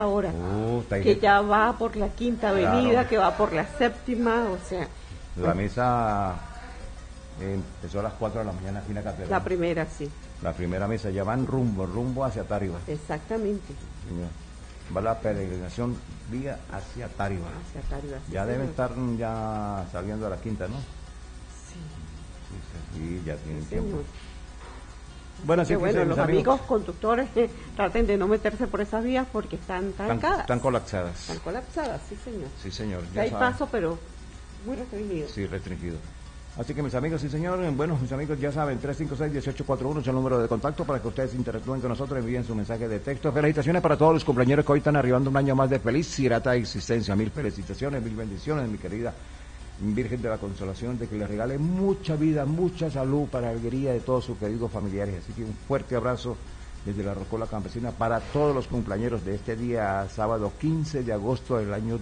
ahora, Está que ya va por la Quinta Avenida, Claro. que va por la Séptima, o sea, La mesa empezó a las 4 de la mañana aquí en la catedral. la primera, sí, La primera mesa, ya van rumbo hacia Táriba. exactamente, Señor. Va la peregrinación vía hacia Táriba. hacia Táriba. Sí, Ya deben señor. estar ya saliendo de la quinta, ¿no? Sí, Sí, ya tienen sí, tiempo. señor. Bueno, así Que que bueno, mis los amigos conductores traten de no meterse por esas vías porque están trancadas. están colapsadas. Están colapsadas, sí, señor. Sí, señor. Que Ya hay saben. paso, pero muy restringido. Sí, restringido. Así que mis amigos, sí señor, bueno, mis amigos ya saben, 356-1841 es el número de contacto para que ustedes interactúen con nosotros, envíen su mensaje de texto. Felicitaciones para todos los cumpleaños que hoy están arribando un año más de feliz y grata existencia. Mil felicitaciones, mil bendiciones, mi querida Virgen de la Consolación, de que le regale mucha vida, mucha salud para la alegría de todos sus queridos familiares. Así que un fuerte abrazo desde la Rocola Campesina para todos los cumpleaños de este día, sábado 15 de agosto del año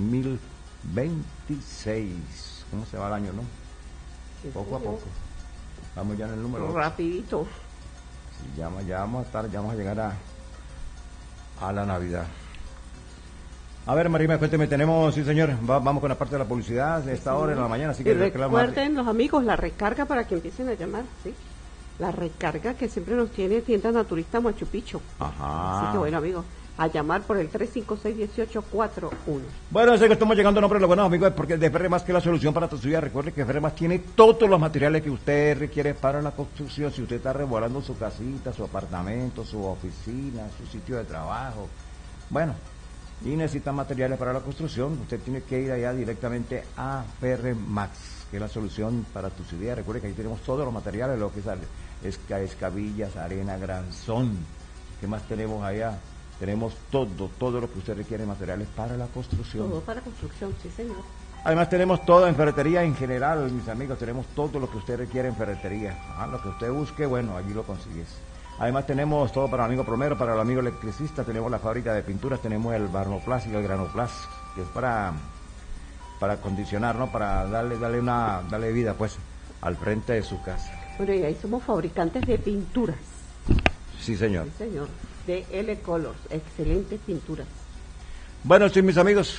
2026. ¿Cómo se va el año, no? Sí, Poco a señor. poco. Estamos ya en el número 8. Rapidito. Sí, ya vamos a llegar a la Navidad. A ver, Marima, cuénteme, tenemos, sí señor, vamos con la parte de la publicidad de esta hora en la mañana, así que Y recuerden los amigos la recarga para que empiecen a llamar, ¿sí? La recarga que siempre nos tiene Tienda Naturista Machu Picchu. Ajá. Así que bueno, amigos, a llamar por el 356-1841. Bueno, sé que estamos llegando a nombre de los buenos amigos, porque de Ferremas que es la solución para tu ciudad. Recuerde que Ferremas tiene todos los materiales que usted requiere para la construcción. Si usted está remodelando su casita, su apartamento, su oficina, su sitio de trabajo, bueno, y necesita materiales para la construcción, usted tiene que ir allá directamente a Ferremax, que es la solución para tu ciudad. Recuerde que ahí tenemos todos los materiales, lo que es escabillas, arena, granzón. ¿Qué más tenemos allá? Tenemos todo lo que usted requiere, materiales para la construcción. Todo para construcción, sí, señor. Además tenemos todo en ferretería en general, mis amigos, tenemos todo lo que usted requiere en ferretería. Lo que usted busque, bueno, allí lo consigues. Además tenemos todo para el amigo plomero, para el amigo electricista, tenemos la fábrica de pinturas, tenemos el Barnoplas y el Granoplas, que es para acondicionar, ¿no? Para darle vida, pues, al frente de su casa. Bueno, y ahí somos fabricantes de pinturas. Sí, señor. Sí, señor. De L Colors, excelentes pinturas. Bueno, sí, mis amigos.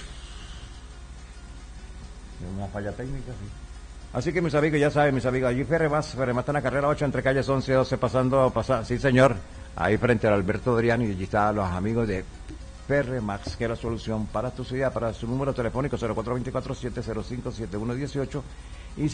Una falla técnica, sí. Así que mis amigos, ya saben, mis amigos, allí Ferremas está en la carrera 8 entre calles 11 y 12, sí señor, ahí frente al Alberto Adriano, y allí están los amigos de Ferremax, que es la solución para tu ciudad, para su número telefónico 0424-705-7118 y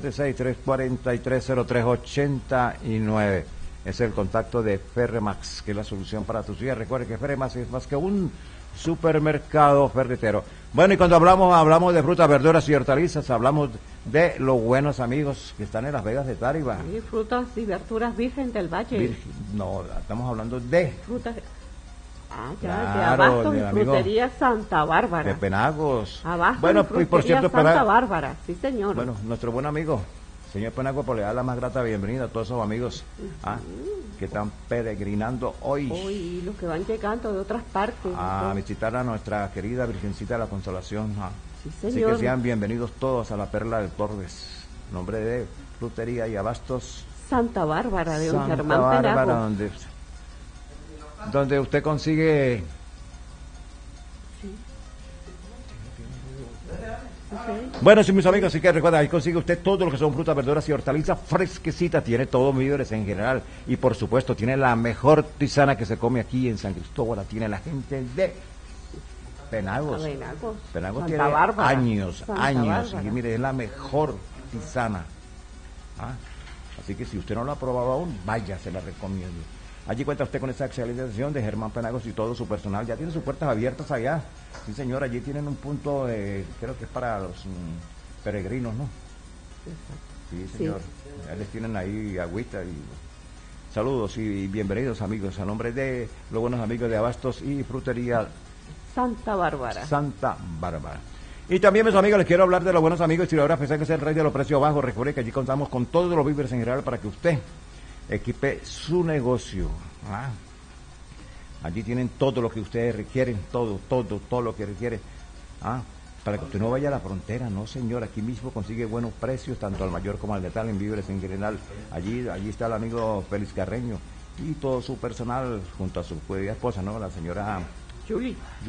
0276-343-0389. Es el contacto de Ferremax, que es la solución para tu ciudad. Recuerde que Ferremax es más que un supermercado ferretero. Bueno, y cuando hablamos de frutas, verduras y hortalizas, hablamos de los buenos amigos que están en Las Vegas de Táriba. Sí, frutas y verduras Virgen del Valle. No, estamos hablando de Frutas. De Claro, Abastos y del amigo Frutería Santa Bárbara. de Penagos. Abastos Bueno, y y Frutería por cierto, Santa Bárbara, sí señor. bueno, nuestro buen amigo, señor Penagos, pues le da la más grata bienvenida a todos esos amigos que están peregrinando hoy Hoy los que van llegando de otras partes. a visitar a nuestra querida Virgencita de la Consolación. Sí, Así señor. que sean bienvenidos todos a la Perla del Torbes. Nombre de Frutería y Abastos Santa Bárbara de don Santa Germán Bárbara, Penagos. donde usted consigue Bueno, sí, mis amigos, así que recuerda, ahí consigue usted todo lo que son frutas, verduras y hortalizas fresquecitas, tiene todos víveres en general y por supuesto tiene la mejor tisana que se come aquí en San Cristóbal, la tiene la gente de Penagos. Penagos Santa tiene Bárbara. años, Santa y Bárbara. mire, es la mejor tisana. Así que si usted no lo ha probado aún, vaya, se la recomiendo. Allí cuenta usted con esa excelente atención de Germán Penagos y todo su personal. Ya tiene sus puertas abiertas allá. Sí, señor, allí tienen un punto, creo que es para los peregrinos, ¿no? Sí, señor. Ya les tienen ahí agüita y saludos y bienvenidos, amigos, a nombre de los buenos amigos de Abastos y Frutería Santa Bárbara. Santa Bárbara. Y también, mis amigos, les quiero hablar de los buenos amigos y ahora pensé que es el rey de los precios bajos. Recuerde que allí contamos con todos los víveres en general para que usted equipe su negocio. Allí tienen todo lo que ustedes requieren, todo lo que requiere. Para que usted no vaya a la frontera, no señor, aquí mismo consigue buenos precios, tanto al mayor como al letal en víveres en general. Allí está el amigo Félix Carreño y todo su personal junto a su querida esposa, ¿no? La señora Julie.